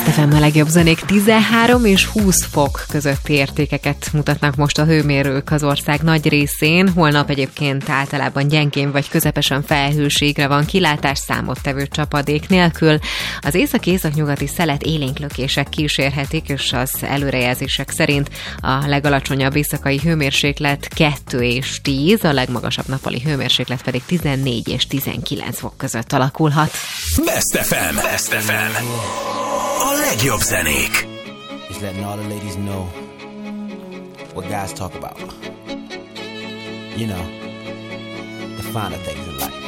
Best FM a legjobb zenék. 13 és 20 fok közötti értékeket mutatnak most a hőmérők az ország nagy részén. Holnap egyébként általában gyengén vagy közepesen felhőségre van kilátás, számottevő csapadék nélkül. Az északi-északnyugati szelet élénklökések kísérhetik, és az előrejelzések szerint a legalacsonyabb éjszakai hőmérséklet 2 és 10, a legmagasabb nappali hőmérséklet pedig 14 és 19 fok között alakulhat. Best FM. Best FM. A legjobb zenék. Just letting all the ladies know what guys talk about. You know, the finer things in life.